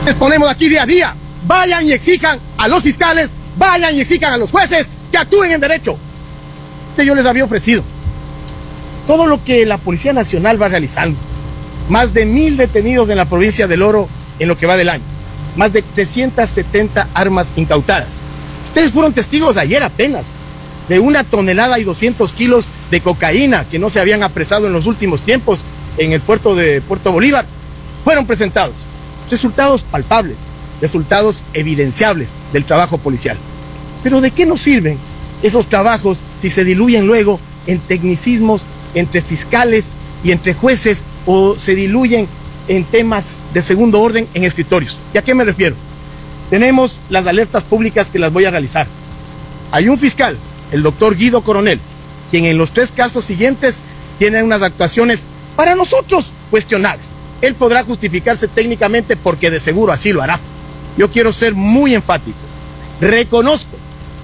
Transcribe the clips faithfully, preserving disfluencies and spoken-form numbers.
exponemos aquí día a día. Vayan y exijan a los fiscales, vayan y exijan a los jueces que actúen en derecho. Que yo les había ofrecido todo lo que la Policía Nacional va realizando. Más de mil detenidos en la provincia del Oro en lo que va del año. Más de trescientas setenta armas incautadas. Ustedes fueron testigos ayer apenas de una tonelada y doscientos kilos de cocaína que no se habían apresado en los últimos tiempos en el puerto de Puerto Bolívar. Fueron presentados resultados palpables, resultados evidenciables del trabajo policial. Pero ¿de qué nos sirven esos trabajos si se diluyen luego en tecnicismos entre fiscales y entre jueces, o se diluyen en temas de segundo orden en escritorios? ¿Y a qué me refiero? Tenemos las alertas públicas que las voy a realizar. Hay un fiscal, el doctor Guido Coronel, quien en los tres casos siguientes tiene unas actuaciones para nosotros cuestionables. Él podrá justificarse técnicamente porque de seguro así lo hará. Yo quiero ser muy enfático. Reconozco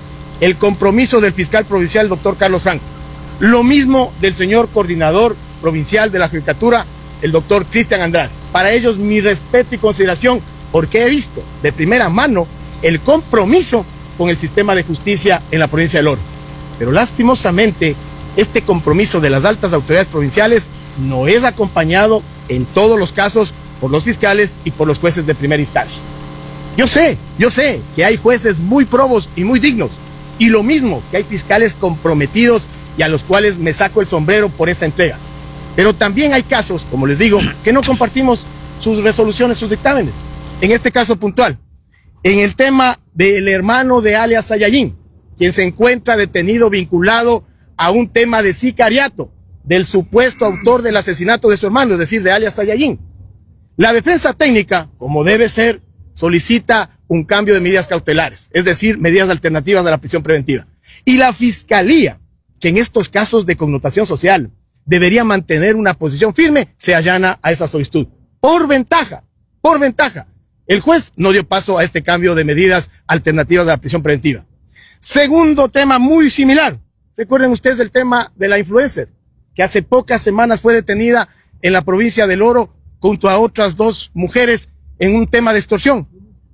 el compromiso del fiscal provincial, doctor Carlos Franco. Lo mismo del señor coordinador provincial de la Judicatura, el doctor Cristian Andrade. Para ellos mi respeto y consideración, porque he visto de primera mano el compromiso con el sistema de justicia en la provincia del Oro. Pero lastimosamente, este compromiso de las altas autoridades provinciales no es acompañado en todos los casos por los fiscales y por los jueces de primera instancia. Yo sé, yo sé que hay jueces muy probos y muy dignos, y lo mismo que hay fiscales comprometidos y a los cuales me saco el sombrero por esta entrega. Pero también hay casos, como les digo, que no compartimos sus resoluciones, sus dictámenes. En este caso puntual, en el tema del hermano de alias Sayayin, quien se encuentra detenido vinculado a un tema de sicariato del supuesto autor del asesinato de su hermano, es decir, de alias Sayayin. La defensa técnica, como debe ser, solicita un cambio de medidas cautelares, es decir, medidas alternativas a la prisión preventiva. Y la fiscalía, que en estos casos de connotación social debería mantener una posición firme, se allana a esa solicitud. Por ventaja, por ventaja, el juez no dio paso a este cambio de medidas alternativas de la prisión preventiva. Segundo tema muy similar. Recuerden ustedes el tema de la influencer, que hace pocas semanas fue detenida en la provincia del Oro junto a otras dos mujeres en un tema de extorsión.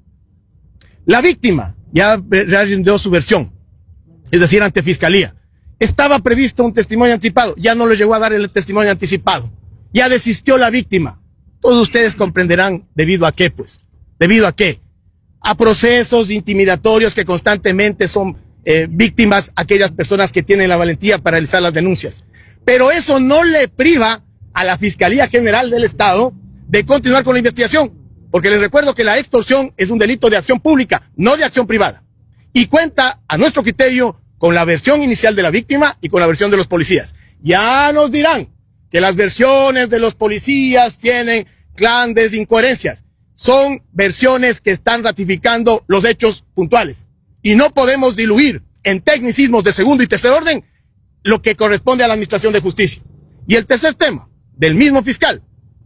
La víctima ya, ya rindió su versión, es decir, ante fiscalía. Estaba previsto un testimonio anticipado, ya no le llegó a dar el testimonio anticipado. Ya desistió la víctima. Todos ustedes comprenderán debido a qué, pues. ¿Debido a qué? A procesos intimidatorios que constantemente son eh, víctimas aquellas personas que tienen la valentía para realizar las denuncias. Pero eso no le priva a la Fiscalía General del Estado de continuar con la investigación. Porque les recuerdo que la extorsión es un delito de acción pública, no de acción privada. Y cuenta, a nuestro criterio, con la versión inicial de la víctima y con la versión de los policías. Ya nos dirán que las versiones de los policías tienen grandes incoherencias. Son versiones que están ratificando los hechos puntuales. Y no podemos diluir en tecnicismos de segundo y tercer orden lo que corresponde a la Administración de Justicia. Y el tercer tema, del mismo fiscal,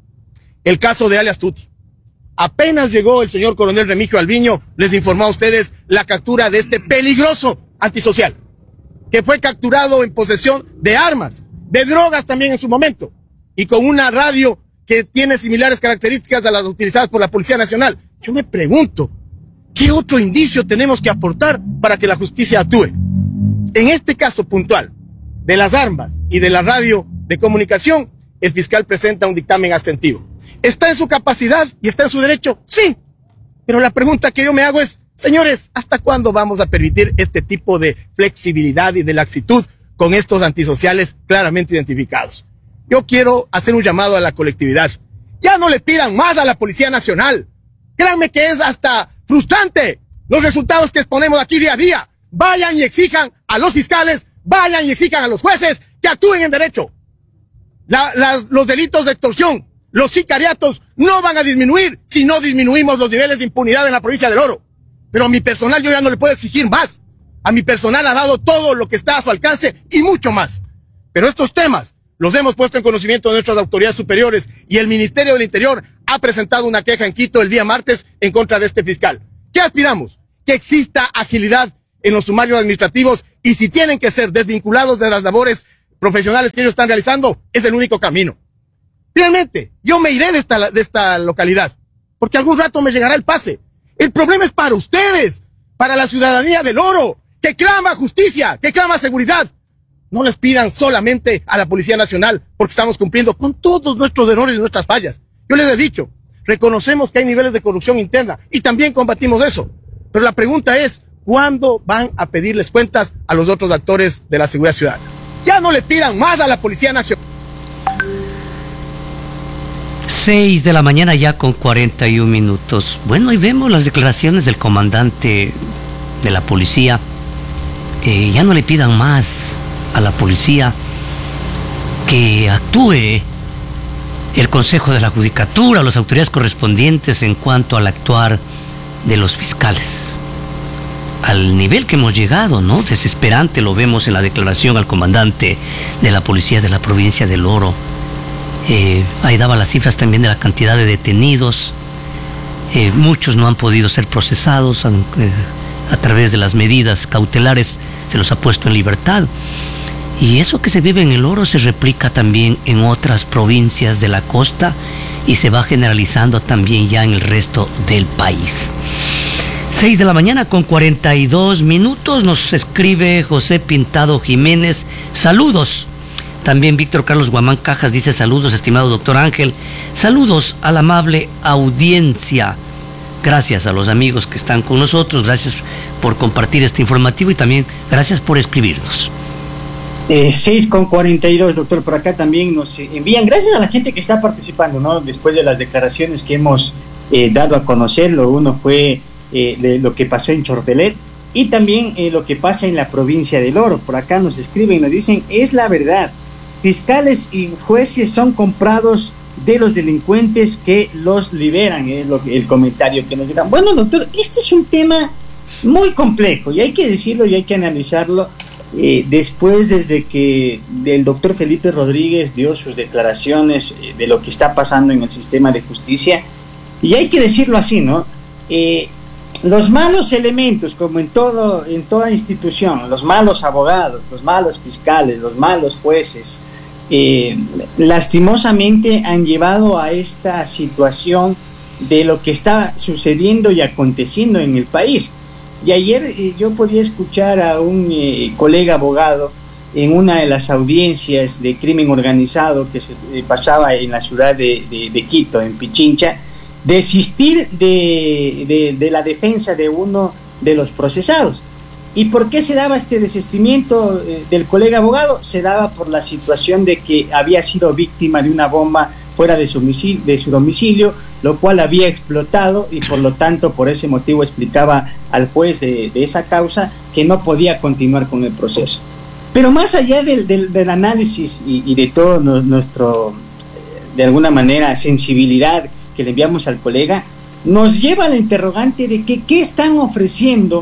el caso de alias Tuti. Apenas llegó el señor coronel Remigio Alviño, les informó a ustedes la captura de este peligroso antisocial, que fue capturado en posesión de armas, de drogas también en su momento, y con una radio que tiene similares características a las utilizadas por la Policía Nacional. Yo me pregunto, ¿qué otro indicio tenemos que aportar para que la justicia actúe? En este caso puntual, de las armas y de la radio de comunicación, el fiscal presenta un dictamen abstentivo. ¿Está en su capacidad y está en su derecho? Sí. Pero la pregunta que yo me hago es, señores, ¿hasta cuándo vamos a permitir este tipo de flexibilidad y de laxitud con estos antisociales claramente identificados? Yo quiero hacer un llamado a la colectividad. Ya no le pidan más a la Policía Nacional. Créanme que es hasta frustrante los resultados que exponemos aquí día a día. Vayan y exijan a los fiscales, vayan y exijan a los jueces que actúen en derecho. La, las, los delitos de extorsión, los sicariatos no van a disminuir si no disminuimos los niveles de impunidad en la provincia del Oro. Pero a mi personal yo ya no le puedo exigir más. A mi personal ha dado todo lo que está a su alcance y mucho más. Pero estos temas los hemos puesto en conocimiento de nuestras autoridades superiores y el Ministerio del Interior ha presentado una queja en Quito el día martes en contra de este fiscal. ¿Qué aspiramos? Que exista agilidad en los sumarios administrativos y si tienen que ser desvinculados de las labores profesionales que ellos están realizando, es el único camino. Finalmente, yo me iré de esta, de esta localidad porque algún rato me llegará el pase. El problema es para ustedes, para la ciudadanía del Oro, que clama justicia, que clama seguridad. No les pidan solamente a la Policía Nacional, porque estamos cumpliendo con todos nuestros errores y nuestras fallas. Yo les he dicho, reconocemos que hay niveles de corrupción interna y también combatimos eso. Pero la pregunta es, ¿cuándo van a pedirles cuentas a los otros actores de la seguridad ciudadana? Ya no le pidan más a la Policía Nacional. Seis de la mañana ya con cuarenta y un minutos. Bueno, ahí vemos las declaraciones del comandante de la policía. Eh, ya no le pidan más a la policía que actúe el Consejo de la Judicatura, las autoridades correspondientes en cuanto al actuar de los fiscales. Al nivel que hemos llegado, ¿no? Desesperante, lo vemos en la declaración al comandante de la policía de la provincia del Oro. Eh, ahí daba las cifras también de la cantidad de detenidos. Eh, muchos no han podido ser procesados, han, eh, a través de las medidas cautelares se los ha puesto en libertad. Y eso que se vive en el Oro se replica también en otras provincias de la costa y se va generalizando también ya en el resto del país. Seis de la mañana con cuarenta y dos minutos, nos escribe José Pintado Jiménez. Saludos. También Víctor Carlos Guamán Cajas dice saludos, estimado doctor Ángel. Saludos a la amable audiencia. Gracias a los amigos que están con nosotros, gracias por compartir este informativo y también gracias por escribirnos. Eh, seis con cuarenta y dos, doctor, por acá también nos envían, gracias a la gente que está participando, ¿no? Después de las declaraciones que hemos eh, dado a conocer, lo uno fue eh, de lo que pasó en Chortelet y también eh, lo que pasa en la provincia del Oro. Por acá nos escriben y nos dicen, es la verdad, fiscales y jueces son comprados de los delincuentes que los liberan, es lo que, el comentario que nos digan. Bueno, doctor, este es un tema muy complejo y hay que decirlo y hay que analizarlo. Eh, después, desde que el doctor Felipe Rodríguez dio sus declaraciones eh, de lo que está pasando en el sistema de justicia, y hay que decirlo así, ¿no? Eh, los malos elementos, como en todo, en toda institución, los malos abogados, los malos fiscales, los malos jueces, eh, lastimosamente han llevado a esta situación de lo que está sucediendo y aconteciendo en el país. Y ayer eh, yo podía escuchar a un eh, colega abogado en una de las audiencias de crimen organizado que se eh, pasaba en la ciudad de, de, de Quito, en Pichincha, desistir de, de, de la defensa de uno de los procesados. ¿Y por qué se daba este desistimiento eh, del colega abogado? Se daba por la situación de que había sido víctima de una bomba fuera de su, de su domicilio, lo cual había explotado y por lo tanto por ese motivo explicaba al juez de, de esa causa que no podía continuar con el proceso. Pero más allá del, del, del análisis y, y de todo no, nuestro, de alguna manera, sensibilidad que le enviamos al colega, nos lleva a la interrogante de que qué están ofreciendo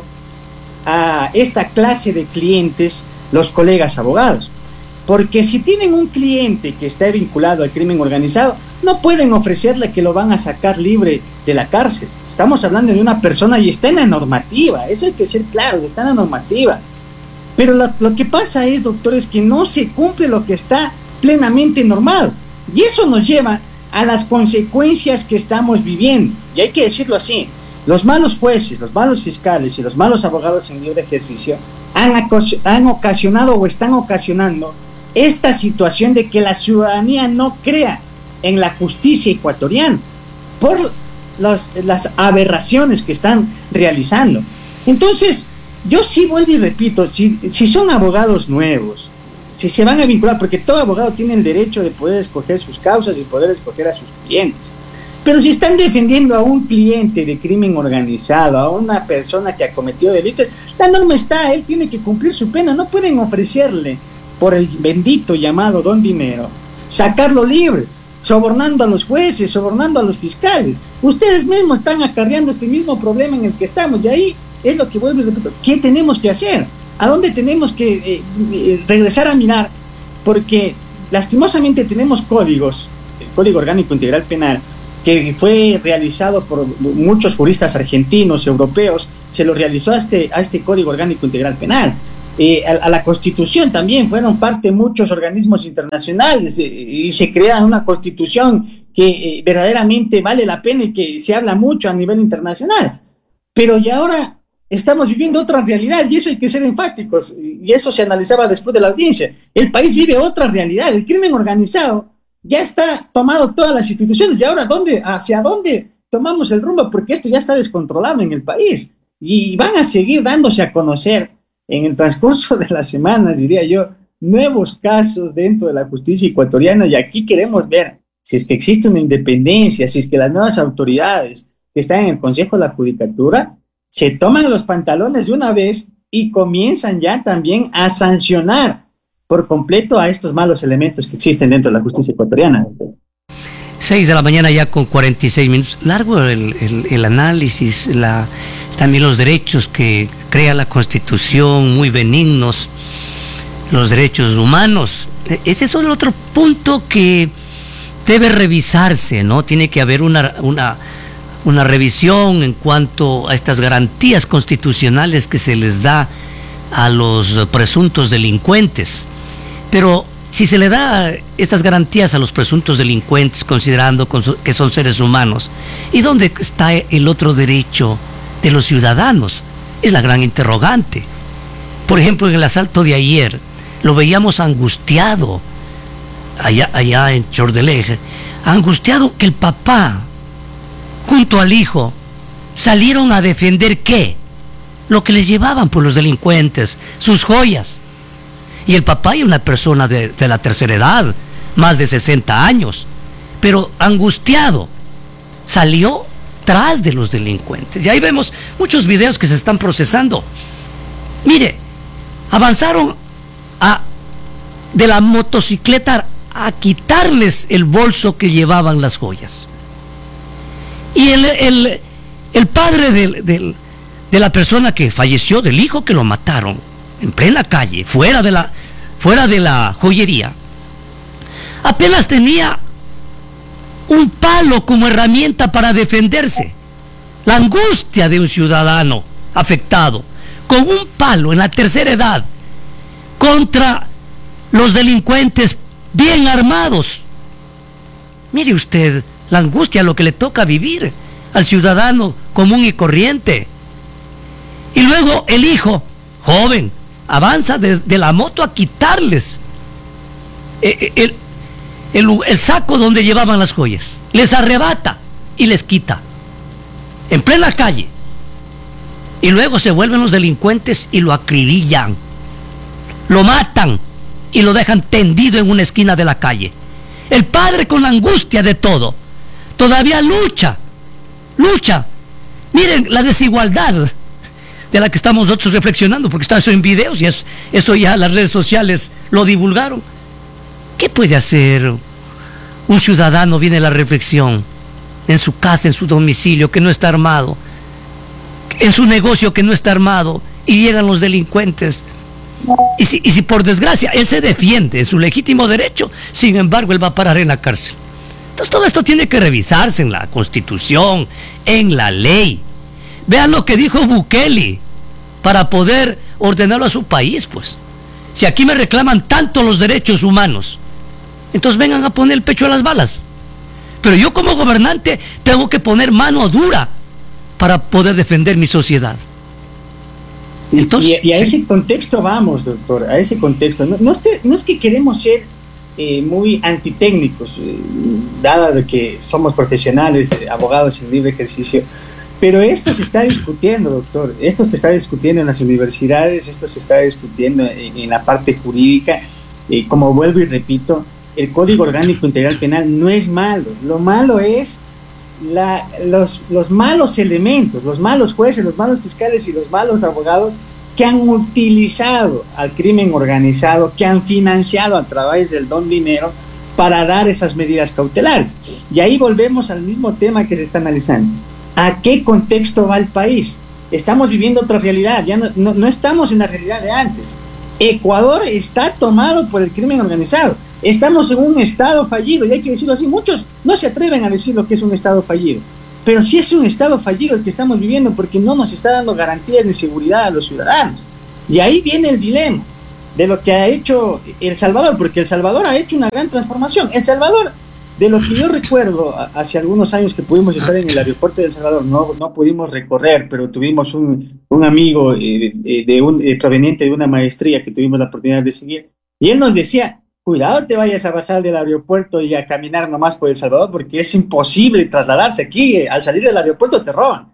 a esta clase de clientes los colegas abogados. Porque si tienen un cliente que está vinculado al crimen organizado, no pueden ofrecerle que lo van a sacar libre de la cárcel. Estamos hablando de una persona y está en la normativa, eso hay que ser claro, está en la normativa. Pero lo, lo que pasa es, doctor, es que no se cumple lo que está plenamente normado. Y eso nos lleva a las consecuencias que estamos viviendo. Y hay que decirlo así, los malos jueces, los malos fiscales y los malos abogados en libre ejercicio han, han ocasionado o están ocasionando esta situación de que la ciudadanía no crea en la justicia ecuatoriana por los, las aberraciones que están realizando. Entonces, yo sí vuelvo y repito, si, si son abogados nuevos, si se van a vincular, porque todo abogado tiene el derecho de poder escoger sus causas y poder escoger a sus clientes, pero si están defendiendo a un cliente de crimen organizado, a una persona que ha cometido delitos, la norma está, él tiene que cumplir su pena, no pueden ofrecerle por el bendito llamado don dinero, sacarlo libre, sobornando a los jueces, sobornando a los fiscales. Ustedes mismos están acarreando este mismo problema en el que estamos, y ahí es lo que vuelvo y repito, ¿qué tenemos que hacer? ¿A dónde tenemos que eh, eh, regresar a mirar? Porque lastimosamente tenemos códigos, el Código Orgánico Integral Penal, que fue realizado por muchos juristas argentinos, europeos, se lo realizó a este, a este Código Orgánico Integral Penal. eh, a, a la Constitución también fueron parte muchos organismos internacionales, eh, y se crea una Constitución que eh, verdaderamente vale la pena y que se habla mucho a nivel internacional. Pero y ahora estamos viviendo otra realidad, y eso hay que ser enfáticos, y eso se analizaba después de la audiencia. El país vive otra realidad, el crimen organizado ya está tomado todas las instituciones, y ahora ¿dónde, hacia dónde tomamos el rumbo? Porque esto ya está descontrolado en el país, y van a seguir dándose a conocer en el transcurso de las semanas, diría yo, nuevos casos dentro de la justicia ecuatoriana, y aquí queremos ver si es que existe una independencia, si es que las nuevas autoridades que están en el Consejo de la Judicatura se toman los pantalones de una vez y comienzan ya también a sancionar por completo a estos malos elementos que existen dentro de la justicia ecuatoriana. Seis de la mañana ya con cuarenta y seis minutos. Largo el, el, el análisis, la, también los derechos que crea la Constitución, muy benignos, los derechos humanos. Ese es el otro punto que debe revisarse, ¿no? Tiene que haber una, una, una revisión en cuanto a estas garantías constitucionales que se les da a los presuntos delincuentes. Pero si se le da estas garantías a los presuntos delincuentes, considerando que son seres humanos, ¿y dónde está el otro derecho de los ciudadanos? Es la gran interrogante. Por ejemplo, en el asalto de ayer, lo veíamos angustiado, allá, allá en Chordeleje, angustiado que el papá, junto al hijo, salieron a defender ¿qué? Lo que les llevaban por los delincuentes, sus joyas. Y el papá es una persona de, de la tercera edad, más de sesenta años, pero angustiado, salió tras de los delincuentes. Y ahí vemos muchos videos que se están procesando. Mire, avanzaron a, de la motocicleta a quitarles el bolso que llevaban las joyas. Y el, el, el padre del, del, de la persona que falleció, del hijo que lo mataron, en plena calle, fuera de la, fuera de la joyería, apenas tenía un palo como herramienta para defenderse. La angustia de un ciudadano afectado, con un palo en la tercera edad, contra los delincuentes bien armados. Mire usted la angustia, lo que le toca vivir al ciudadano común y corriente. Y luego el hijo, joven, avanza de, de la moto a quitarles el, el, el, el saco donde llevaban las joyas. Les arrebata y les quita en plena calle. Y luego se vuelven los delincuentes y lo acribillan, lo matan y lo dejan tendido en una esquina de la calle. El padre, con la angustia de todo, todavía lucha, lucha. Miren la desigualdad de la que estamos nosotros reflexionando, porque está eso en videos y es, eso ya las redes sociales lo divulgaron. ¿Qué puede hacer un ciudadano? Viene la reflexión en su casa, en su domicilio, que no está armado, en su negocio que no está armado, y llegan los delincuentes. Y si, y si por desgracia él se defiende en su legítimo derecho, sin embargo él va a parar en la cárcel. Entonces todo esto tiene que revisarse en la Constitución, en la ley. Vean lo que dijo Bukele para poder ordenarlo a su país, pues. Si aquí me reclaman tanto los derechos humanos, entonces vengan a poner el pecho a las balas. Pero yo como gobernante tengo que poner mano dura para poder defender mi sociedad. Entonces, y, y a ese contexto vamos, doctor, a ese contexto. No, no, es, que, no es que queremos ser eh, muy antitécnicos, eh, dada de que somos profesionales, eh, abogados en libre ejercicio, pero esto se está discutiendo, doctor, esto se está discutiendo en las universidades, esto se está discutiendo en, en la parte jurídica. Eh, como vuelvo y repito, el Código Orgánico Integral Penal no es malo, lo malo es La, los, los malos elementos, los malos jueces, los malos fiscales y los malos abogados que han utilizado al crimen organizado, que han financiado a través del don dinero para dar esas medidas cautelares. Y ahí volvemos al mismo tema que se está analizando. ¿A qué contexto va el país? Estamos viviendo otra realidad, ya no, no, no estamos en la realidad de antes. Ecuador está tomado por el crimen organizado. Estamos en un estado fallido, y hay que decirlo así. Muchos no se atreven a decir lo que es un estado fallido, pero sí es un estado fallido el que estamos viviendo, porque no nos está dando garantías de seguridad a los ciudadanos. Y ahí viene el dilema de lo que ha hecho El Salvador, porque El Salvador ha hecho una gran transformación. El Salvador, de lo que yo recuerdo, hace algunos años que pudimos estar en el aeropuerto de El Salvador, no, no pudimos recorrer, pero tuvimos un, un amigo eh, de un, eh, proveniente de una maestría que tuvimos la oportunidad de seguir, y él nos decía, cuidado te vayas a bajar del aeropuerto y a caminar nomás por El Salvador, porque es imposible trasladarse aquí, eh, al salir del aeropuerto te roban.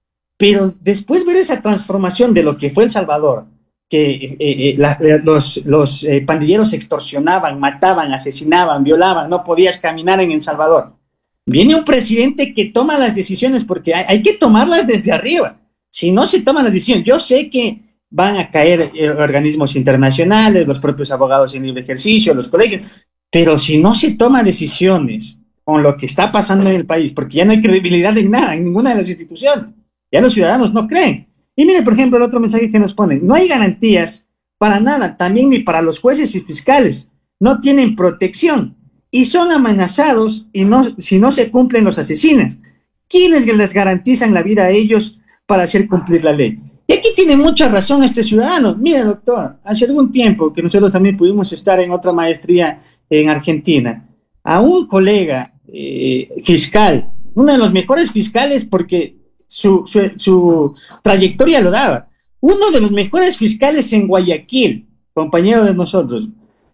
Pero después ver esa transformación de lo que fue El Salvador, que eh, eh, la, los, los eh, pandilleros extorsionaban, mataban, asesinaban, violaban, no podías caminar en El Salvador. Viene un presidente que toma las decisiones, porque hay, hay que tomarlas desde arriba. Si no se toman las decisiones, yo sé que van a caer eh, organismos internacionales, los propios abogados en libre ejercicio, los colegios, pero si no se toman decisiones con lo que está pasando en el país, porque ya no hay credibilidad en nada, en ninguna de las instituciones, ya los ciudadanos no creen. Y mire, por ejemplo, el otro mensaje que nos ponen, no hay garantías para nada, también ni para los jueces y fiscales, no tienen protección y son amenazados y no, si no se cumplen los asesinos. ¿Quiénes les garantizan la vida a ellos para hacer cumplir la ley? Y aquí tiene mucha razón este ciudadano. Mire, doctor, hace algún tiempo que nosotros también pudimos estar en otra maestría en Argentina, a un colega eh, fiscal, uno de los mejores fiscales porque Su, su, su trayectoria lo daba. Uno de los mejores fiscales en Guayaquil, compañero de nosotros,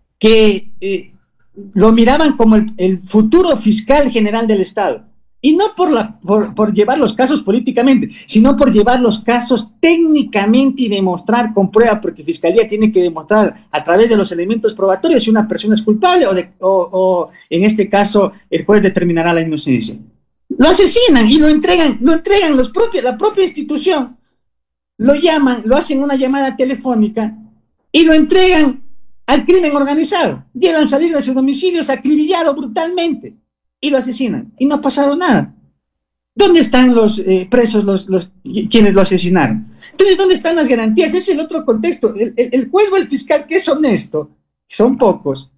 que eh, lo miraban como el, el futuro fiscal general del Estado. Y no por, la, por, por llevar los casos políticamente, sino por llevar los casos técnicamente y demostrar con prueba, porque Fiscalía tiene que demostrar a través de los elementos probatorios si una persona es culpable o, de, o, o en este caso el juez determinará la inocencia. Lo asesinan y lo entregan, lo entregan los propios, la propia institución, lo llaman, lo hacen una llamada telefónica y lo entregan al crimen organizado. Llegan a salir de sus domicilios acribillado brutalmente y lo asesinan y no pasaron nada. ¿Dónde están los eh, presos, los, los quienes lo asesinaron? Entonces, ¿dónde están las garantías? Ese es el otro contexto. El, el, el juez o el fiscal que es honesto, son pocos,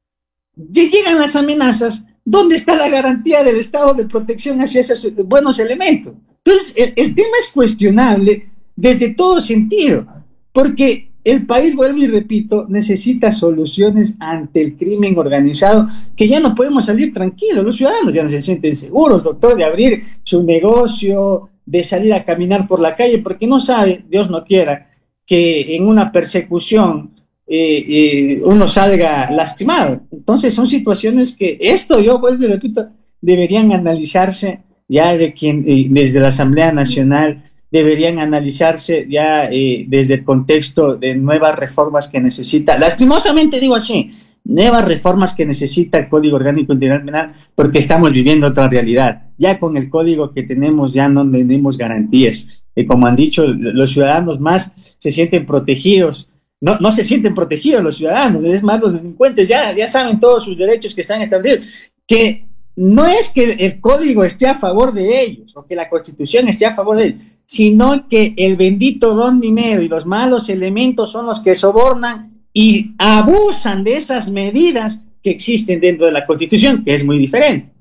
llegan las amenazas. ¿Dónde está la garantía del Estado de protección hacia esos buenos elementos? Entonces, el, el tema es cuestionable desde todo sentido, porque el país, vuelvo y repito, necesita soluciones ante el crimen organizado, que ya no podemos salir tranquilos, los ciudadanos ya no se sienten seguros, doctor, de abrir su negocio, de salir a caminar por la calle, porque no sabe, Dios no quiera, que en una persecución Eh, eh, uno salga lastimado. Entonces son situaciones que esto, yo vuelvo y repito, deberían analizarse ya de quien, eh, desde la Asamblea Nacional, deberían analizarse ya eh, desde el contexto de nuevas reformas que necesita, lastimosamente digo así, nuevas reformas que necesita el Código Orgánico Integral Penal, porque estamos viviendo otra realidad. Ya con el código que tenemos ya no tenemos garantías. Y como han dicho, los ciudadanos más se sienten protegidos. No, no se sienten protegidos los ciudadanos, es más, los delincuentes ya, ya saben todos sus derechos que están establecidos, que no es que el código esté a favor de ellos, o que la Constitución esté a favor de ellos, sino que el bendito don dinero y los malos elementos son los que sobornan y abusan de esas medidas que existen dentro de la Constitución, que es muy diferente.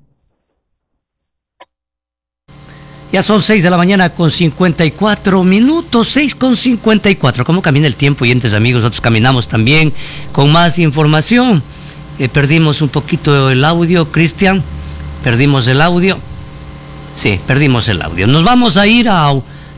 Ya son seis de la mañana con cincuenta y cuatro minutos, seis con cincuenta y cuatro. ¿Cómo camina el tiempo, oyentes amigos? Nosotros caminamos también con más información. Eh, perdimos un poquito el audio, Cristian. Perdimos el audio. Sí, perdimos el audio. Nos vamos a ir a...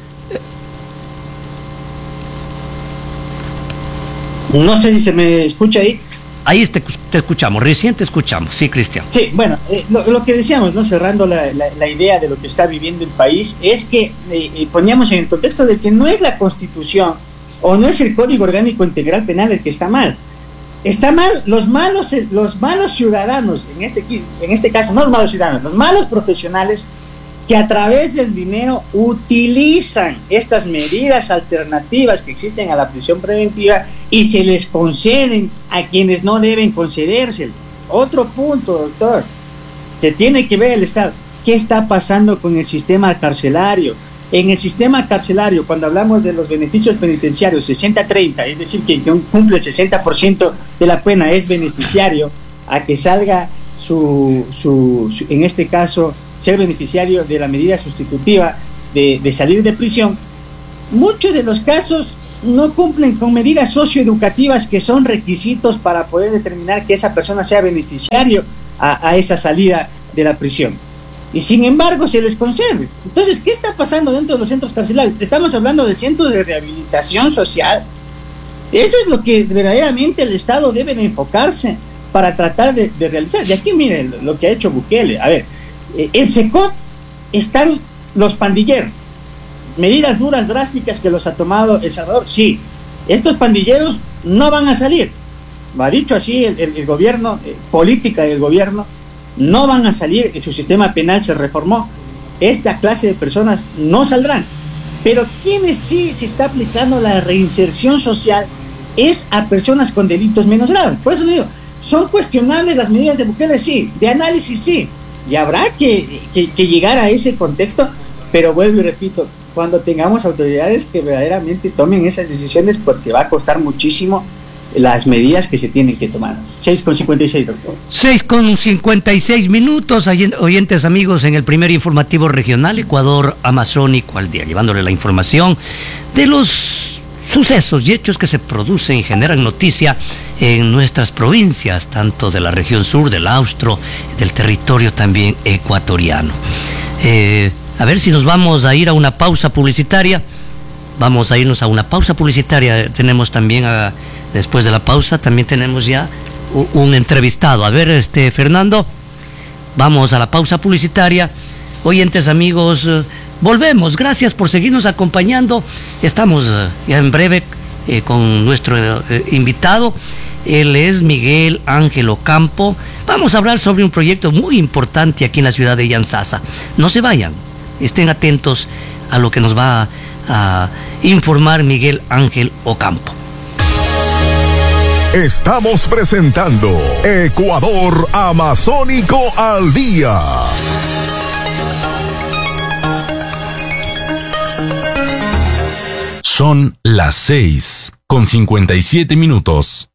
No sé si se me escucha ahí. Ahí te, te escuchamos, recién te escuchamos. Sí, Cristian. Sí, bueno, eh, lo, lo que decíamos, ¿no? Cerrando la, la, la idea de lo que está viviendo el país, es que eh, poníamos en el contexto de que no es la Constitución o no es el Código Orgánico Integral Penal el que está mal. Está mal los malos, los malos ciudadanos, en este, en este caso no los malos ciudadanos, los malos profesionales que a través del dinero utilizan estas medidas alternativas que existen a la prisión preventiva y se les conceden a quienes no deben concedérseles. Otro punto, doctor, que tiene que ver el Estado. ¿Qué está pasando con el sistema carcelario? En el sistema carcelario, cuando hablamos de los beneficios penitenciarios sesenta treinta, es decir, que quien cumple el sesenta por ciento de la pena es beneficiario a que salga su, su, su en este caso, ser beneficiario de la medida sustitutiva de, de salir de prisión, muchos de los casos no cumplen con medidas socioeducativas que son requisitos para poder determinar que esa persona sea beneficiario a, a esa salida de la prisión. Y sin embargo se les concede. Entonces, ¿qué está pasando dentro de los centros carcelarios? Estamos hablando de centros de rehabilitación social. Eso es lo que verdaderamente el Estado debe de enfocarse para tratar de, de realizar. Y aquí miren lo que ha hecho Bukele. A ver, eh, el SECOT están los pandilleros. Medidas duras, drásticas que los ha tomado El Salvador. Sí, estos pandilleros no van a salir. Lo ha dicho así el, el, el gobierno, eh, política del gobierno. No van a salir, su sistema penal se reformó. Esta clase de personas no saldrán. Pero quienes sí se está aplicando la reinserción social es a personas con delitos menos graves. Por eso le digo, son cuestionables las medidas de Bukele, sí, de análisis, sí. Y habrá que, que, que llegar a ese contexto, pero vuelvo y repito, cuando tengamos autoridades que verdaderamente tomen esas decisiones, porque va a costar muchísimo las medidas que se tienen que tomar. seis con cincuenta y seis, doctor. seis con cincuenta y seis minutos, oyentes amigos, en el primer informativo regional Ecuador Amazónico al día, llevándole la información de los sucesos y hechos que se producen y generan noticia en nuestras provincias, tanto de la región sur, del austro, del territorio también ecuatoriano. Eh, a ver si nos vamos a ir a una pausa publicitaria. Vamos a irnos a una pausa publicitaria. Tenemos también, a, después de la pausa, también tenemos ya un, un entrevistado. A ver, este Fernando, vamos a la pausa publicitaria. Oyentes amigos, eh, volvemos. Gracias por seguirnos acompañando. Estamos eh, ya en breve eh, con nuestro eh, invitado. Él es Miguel Ángel Ocampo. Vamos a hablar sobre un proyecto muy importante aquí en la ciudad de Yantzaza. No se vayan, estén atentos a lo que nos va a a informar Miguel Ángel Ocampo. Estamos presentando Ecuador Amazónico al día. Son las seis con cincuenta y siete minutos.